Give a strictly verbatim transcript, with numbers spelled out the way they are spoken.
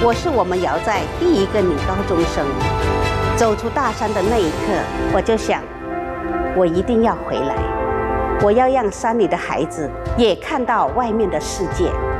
我是我们瑶寨第一个女高中生。走出大山的那一刻，我就想，我一定要回来，我要让山里的孩子也看到外面的世界。